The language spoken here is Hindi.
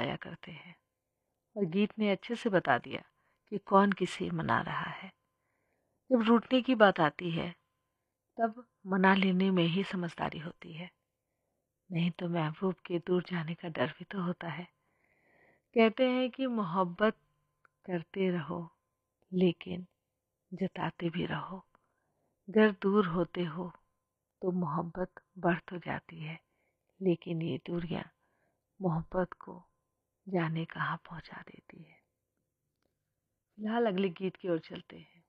बताया करते हैं, और गीत ने अच्छे से बता दिया कि कौन किसे मना रहा है। जब रूठने की बात आती है तब मना लेने में ही समझदारी होती है, नहीं तो महबूब के दूर जाने का डर भी तो होता है। कहते हैं कि मोहब्बत करते रहो लेकिन जताते भी रहो। घर दूर होते हो तो मोहब्बत बढ़ तो जाती है, लेकिन ये दूरियां मोहब्बत को जाने कहाँ पहुंचा देती है। फिलहाल अगले गीत की ओर चलते हैं।